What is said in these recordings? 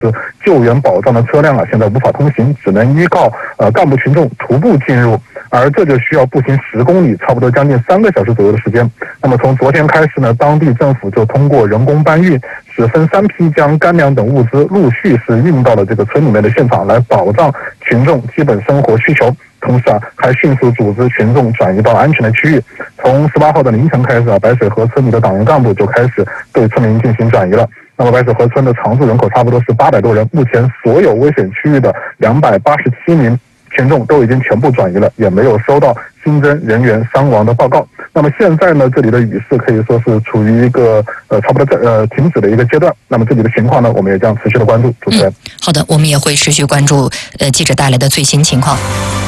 救援保障的车辆现在无法通行，只能依靠干部群众徒步进入，而这就需要步行10公里，差不多将近3个小时左右的时间。那么从昨天开始呢，当地政府就通过人工搬运，是分3批将干粮等物资陆续是运到了这个村里面的现场，来保障群众基本生活需求。同时还迅速组织群众转移到安全的区域。从18号的凌晨开始白水河村里的党员干部就开始对村民进行转移了。那么白水河村的常住人口差不多是800多人，目前所有危险区域的287名群众都已经全部转移了，也没有收到新增人员伤亡的报告。那么现在呢，这里的雨势可以说是处于一个差不多停止的一个阶段。那么这里的情况呢，我们也将持续的关注。主持人， 好的，我们也会持续关注记者带来的最新情况。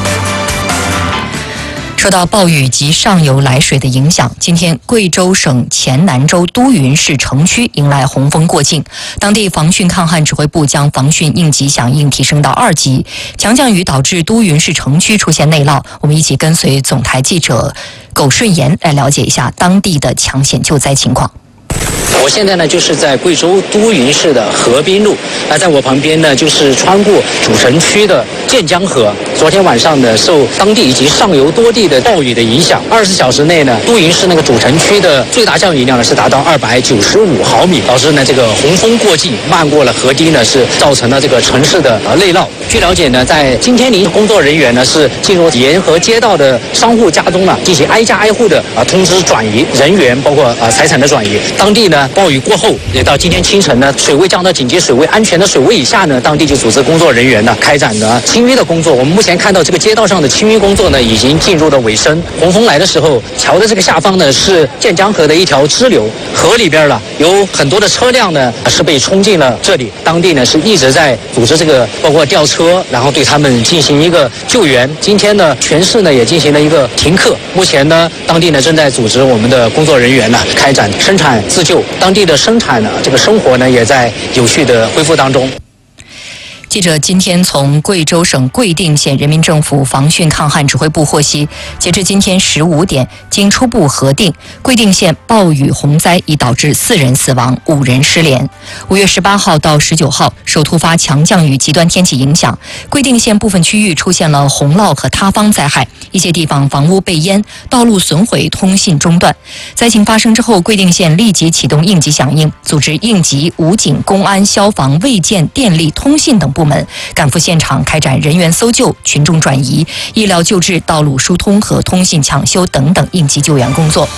受到暴雨及上游来水的影响，今天贵州省黔南州都匀市城区迎来洪峰过境，当地防汛抗旱指挥部将防汛应急响应提升到2级。强降雨导致都匀市城区出现内涝，我们一起跟随总台记者苟顺言来了解一下当地的抢险救灾情况。 我现在呢就是在贵州都匀市的河滨路，那在我旁边呢就是穿过主城区的建江河。昨天晚上呢，受当地以及上游多地的暴雨的影响，24小时内呢，都匀市那个主城区的最大降雨量呢是达到295毫米，导致呢这个洪峰过境漫过了河堤呢，是造成了这个城市的内涝。据了解呢，在今天工作人员呢是进入沿河街道的商户家中呢，进行挨家挨户的通知转移人员，包括财产的转移。当地呢暴雨过后，也到今天清晨呢，水位降到警戒水位安全的水位以下呢，当地就组织工作人员呢开展了清淤的工作。我们目前看到这个街道上的清淤工作呢，已经进入了尾声。洪峰来的时候，桥的这个下方呢是建江河的一条支流，河里边有很多的车辆呢是被冲进了这里。当地呢是一直在组织这个包括吊车，然后对他们进行一个救援。今天呢，全市呢也进行了一个停课。目前呢，当地呢正在组织我们的工作人员呢开展生产自救，当地的生产呢这个生活呢也在有序的恢复当中。 记者今天从贵州省贵定县人民政府防汛抗旱指挥部获悉，截至今天15点，经初步核定，贵定县暴雨洪灾已导致4人死亡，5人失联。5月18号到19号，受突发强降雨极端天气影响，贵定县部分区域出现了洪涝和塌方灾害，一些地方房屋被淹，道路损毁，通信中断。灾情发生之后，贵定县立即启动应急响应，组织应急、武警、公安、消防、卫健、电力、通信等部门赶赴现场，开展人员搜救、群众转移、医疗救治、道路疏通和通信抢修等等应急救援工作。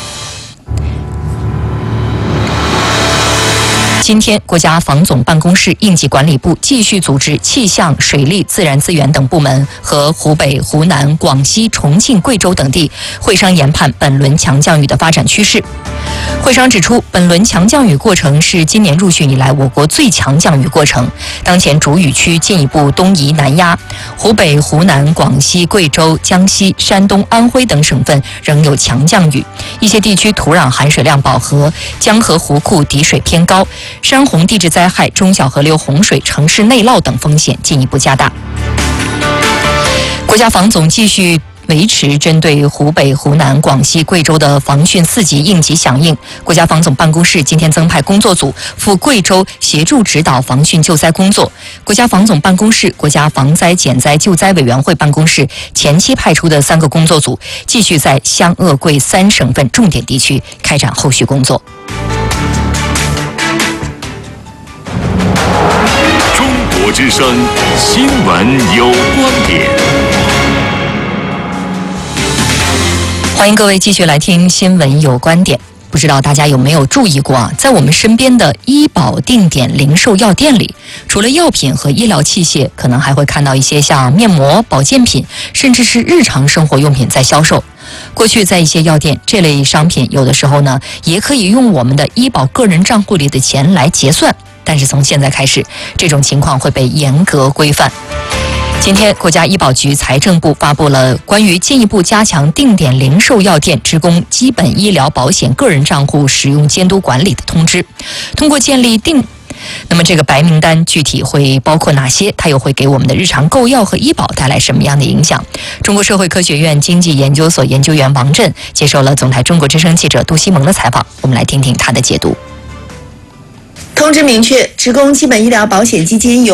今天，国家防总办公室应急管理部继续组织气象、水利、自然资源等部门和湖北、湖南、广西、重庆、贵州等地会商研判本轮强降雨的发展趋势。会商指出，本轮强降雨过程是今年入汛以来我国最强降雨过程。当前主雨区进一步东移南压，湖北、湖南、广西、贵州、江西、山东、安徽等省份仍有强降雨，一些地区土壤含水量饱和，江河湖库底水偏高，山洪地质灾害、中小河流洪水、城市内涝等风险进一步加大。国家防总继续维持针对湖北、湖南、广西、贵州的防汛4级应急响应。国家防总办公室今天增派工作组赴贵州协助指导防汛救灾工作。国家防总办公室、国家防灾减灾救灾委员会办公室前期派出的3个工作组，继续在湘鄂贵3省份重点地区开展后续工作。 中国之声新闻有观点。 欢迎各位继续来听新闻有观点。不知道大家有没有注意过在我们身边的医保定点零售药店里，除了药品和医疗器械，可能还会看到一些像面膜、保健品，甚至是日常生活用品在销售。过去在一些药店，这类商品有的时候呢，也可以用我们的医保个人账户里的钱来结算，但是从现在开始，这种情况会被严格规范。今天，国家医保局、财政部发布了关于进一步加强定点零售药店职工基本医疗保险个人账户使用监督管理的通知。通过建立那么这个白名单具体会包括哪些？它又会给我们的日常购药和医保带来什么样的影响？中国社会科学院经济研究所研究员王震接受了总台中国之声记者杜西蒙的采访，我们来听听他的解读。 通知明确，职工基本医疗保险基金由